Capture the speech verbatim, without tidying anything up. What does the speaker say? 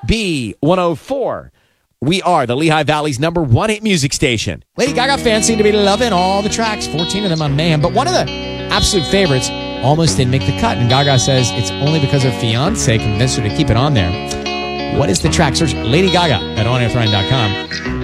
B one oh four. We are the Lehigh Valley's number one hit music station. Lady Gaga fans seem to be loving all the tracks, fourteen of them on Mayhem. But one of the absolute favorites almost didn't make the cut, and Gaga says it's only because her fiancé convinced her to keep it on there. What is the track? Search Lady Gaga at on air throwing dot com.